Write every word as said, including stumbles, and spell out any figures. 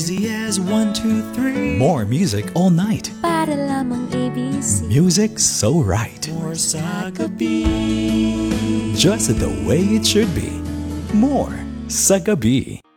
Easy as one, two, three. More music all night. Para lamang A B C. Music so right. More Sagabi. Just the way it should be. More Sagabi.